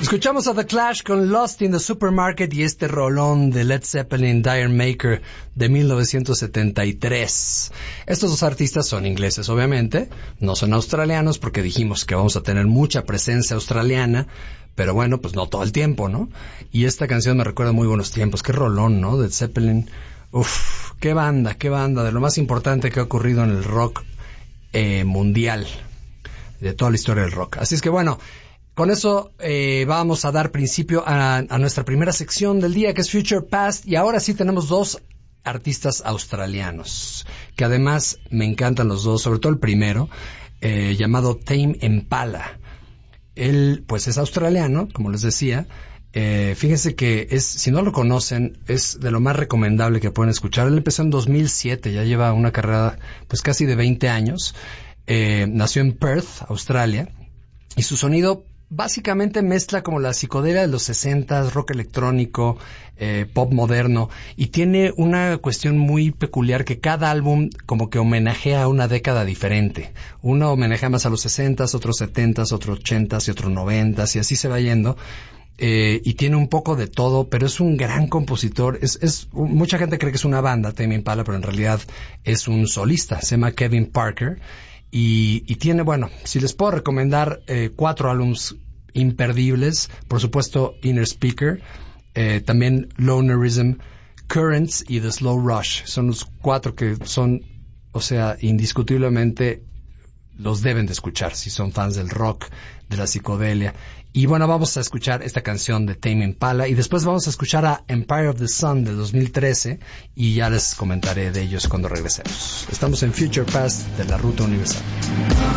Escuchamos a The Clash con Lost in the Supermarket y este rolón de Led Zeppelin, Dire Maker, de 1973. Estos dos artistas son ingleses, obviamente, no son australianos porque dijimos que vamos a tener mucha presencia australiana, pero bueno, pues no todo el tiempo, ¿no? Y esta canción me recuerda muy buenos tiempos. Qué rolón, ¿no? Led Zeppelin. Uf, qué banda, de lo más importante que ha ocurrido en el rock mundial, de toda la historia del rock. Así es que bueno, con eso vamos a dar principio a nuestra primera sección del día, que es Future Past, y ahora sí tenemos dos artistas australianos, que además me encantan los dos, sobre todo el primero, llamado Tame Impala. Él, pues, es australiano, como les decía. Fíjense que si no lo conocen, es de lo más recomendable que pueden escuchar. Él empezó en 2007, ya lleva una carrera, pues, casi de 20 años. Nació en Perth, Australia, y su sonido básicamente mezcla como la psicodelia de los 60s, rock electrónico, pop moderno, y tiene una cuestión muy peculiar que cada álbum como que homenajea a una década diferente. Uno homenajea más a los 60s, otros 70s, otros 80s y otros 90s, y así se va yendo. Y tiene un poco de todo, pero es un gran compositor. Mucha gente cree que es una banda, Tame Impala, pero en realidad es un solista. Se llama Kevin Parker. Y tiene, bueno, si les puedo recomendar 4 álbumes imperdibles, por supuesto Inner Speaker, también Lonerism, Currents y The Slow Rush. Son los 4 que son, o sea, indiscutiblemente los deben de escuchar si son fans del rock, de la psicodelia. Y bueno, vamos a escuchar esta canción de Tame Impala y después vamos a escuchar a Empire of the Sun de 2013 y ya les comentaré de ellos cuando regresemos. Estamos en Future Past de la Ruta Universal.